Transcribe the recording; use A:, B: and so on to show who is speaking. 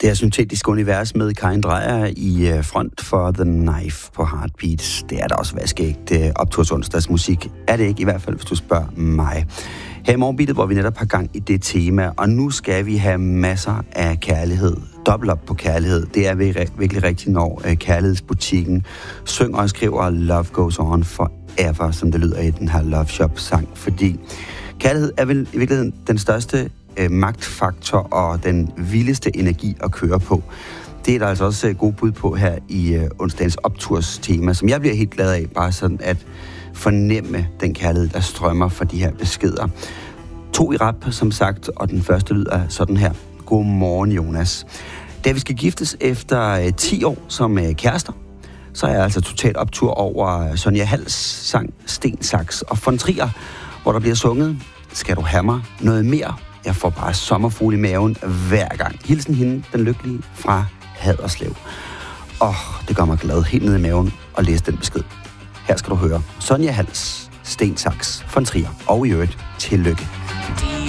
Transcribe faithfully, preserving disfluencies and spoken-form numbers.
A: Det er Syntetisk Univers med Karin Drejer i front for The Knife på Heartbeats. Det er da også vaskægt opturs onsdags musik. Er det ikke, i hvert fald hvis du spørger mig. Her i Morgenbeatet, hvor vi netop har gang i det tema, og nu skal vi have masser af kærlighed. Dobbelt op på kærlighed. Det er virkelig rigtigt, når kærlighedsbutikken synger og skriver Love Goes On Forever, som det lyder i den her Love Shop-sang. Fordi kærlighed er vel i virkeligheden den største øh, magtfaktor og den vildeste energi at køre på. Det er der altså også gode bud på her i øh, onsdagens opturstema, som jeg bliver helt glad af, bare sådan at fornemme den kærlighed, der strømmer fra de her beskeder. To i rap, som sagt, og den første lyder sådan her. Godmorgen, Jonas. Da vi skal giftes efter øh, ti år som øh, kærester, så er jeg altså totalt optur over Sonja Halls sang Sten, Saks og von Trier, hvor der bliver sunget, skal du have mig noget mere? Jeg får bare sommerfugle i maven hver gang. Hilsen hende, den lykkelige fra Haderslev. Åh, oh, det gør mig glad helt ned i maven at læse den besked. Her skal du høre Sonja Halls Sten, Saks, von Trier og i øvrigt tillykke.